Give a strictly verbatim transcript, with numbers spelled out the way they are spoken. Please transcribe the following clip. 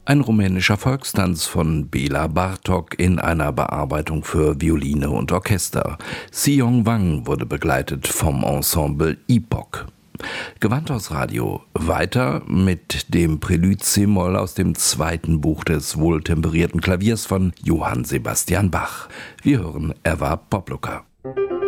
Ein rumänischer Volkstanz von Bela Bartok in einer Bearbeitung für Violine und Orchester. Xiong Wang wurde begleitet vom Ensemble Epoch. Gewandhaus Radio weiter mit dem Prelude C-Moll aus dem zweiten Buch des wohltemperierten Klaviers von Johann Sebastian Bach. Wir hören Erwarb Popluca.